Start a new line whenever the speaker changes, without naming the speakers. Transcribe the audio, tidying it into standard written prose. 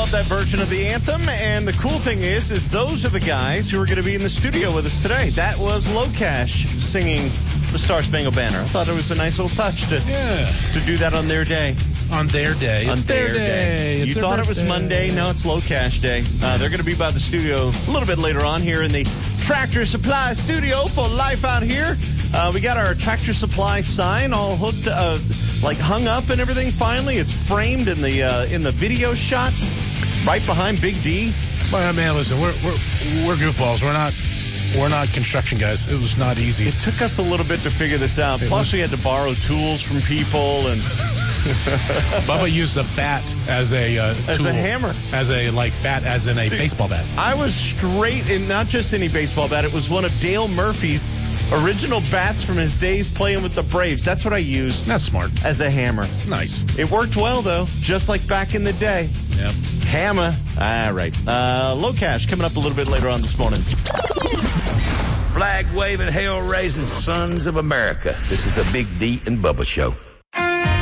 love that version of the anthem. And the cool thing is those are the guys who are going to be in the studio with us today. That was Locash singing the Star Spangled Banner. I thought it was a nice little touch to do that on their day.
On their day.
On their day. You thought it was Monday. No, it's Locash Day. They're going to be by the studio a little bit later on here in the Tractor Supply studio for Life Out Here. We got our Tractor Supply sign all hooked, hung up and everything finally. It's framed in the video shot right behind Big D.
Well, man, listen, we're goofballs. We're not construction guys. It was not easy.
It took us a little bit to figure this out. Plus, we had to borrow tools from people and...
Bubba used a bat as a tool.
As a hammer.
As a, bat, as in a baseball bat.
I was straight in, not just any baseball bat. It was one of Dale Murphy's original bats from his days playing with the Braves. That's what I used.
That's smart.
As a hammer.
Nice.
It worked well, though, just like back in the day.
Yep.
Hammer. All right. Locash coming up a little bit later on this morning.
Flag-waving, hell-raising sons of America. This is a Big D and Bubba show.